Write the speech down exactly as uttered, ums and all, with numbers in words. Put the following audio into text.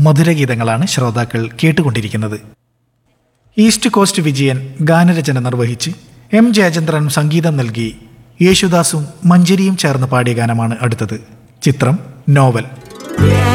മധുരഗീതങ്ങളാണ് ശ്രോതാക്കൾ കേട്ടുകൊണ്ടിരിക്കുന്നത്. East cost Vijayan ഗാനരചന നിർവഹിച്ച് എം ജയചന്ദ്രൻ സംഗീതം നൽകി യേശുദാസും മഞ്ജരിയും ചേർന്ന് പാടിയ ഗാനമാണ് അടുത്തത്. ചിത്രം നോവൽ.